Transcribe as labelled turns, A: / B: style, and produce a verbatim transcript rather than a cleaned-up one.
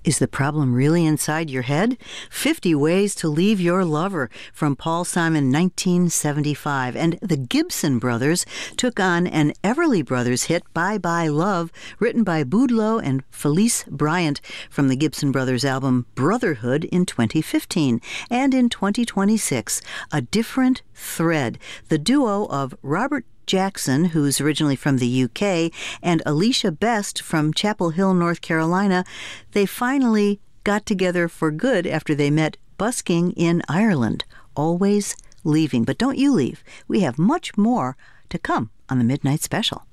A: Is the problem really inside your head? fifty Ways to Leave Your Lover from Paul Simon, nineteen seventy-five. And the Gibson Brothers took on an Everly Brothers hit, Bye Bye Love, written by Boudleaux and Felice Bryant from the Gibson Brothers album Brotherhood in twenty fifteen. And in twenty twenty-six, A Different Thread, the duo of Robert Jackson, who's originally from the U K, and Alicia Best from Chapel Hill, North Carolina. They finally got together for good after they met busking in Ireland. Always leaving. But don't you leave. We have much more to come on the Midnight Special.